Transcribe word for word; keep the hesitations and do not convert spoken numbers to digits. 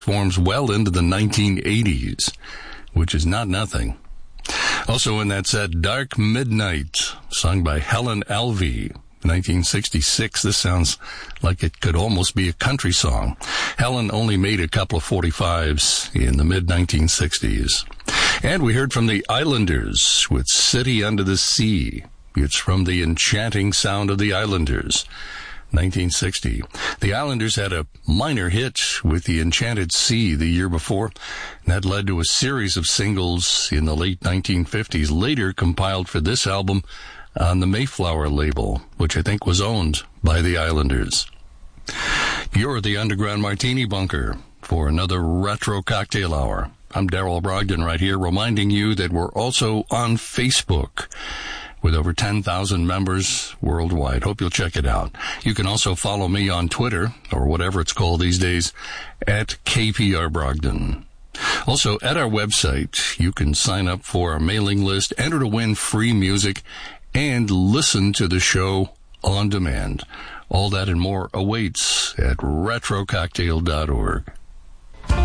forms well into the nineteen eighties, which is not nothing. Also in that set, Dark Midnight, sung by Helen Alvey, nineteen sixty-six. This sounds like it could almost be a country song. Helen only made a couple of forty-fives in the mid nineteen sixties. And we heard from the Islanders with City Under the Sea. It's from the enchanting sound of the Islanders, nineteen sixty. The Islanders had a minor hit with the Enchanted Sea the year before, and that led to a series of singles in the late nineteen fifties, later compiled for this album on the Mayflower label, which I think was owned by the Islanders. You're the Underground Martini Bunker for another Retro Cocktail Hour. I'm Daryl Brogdon right here, reminding you that we're also on Facebook with over ten thousand members worldwide. Hope you'll check it out. You can also follow me on Twitter, or whatever it's called these days, at K P R Brogdon. Also, at our website, you can sign up for our mailing list, enter to win free music, and listen to the show on demand. All that and more awaits at retro cocktail dot org.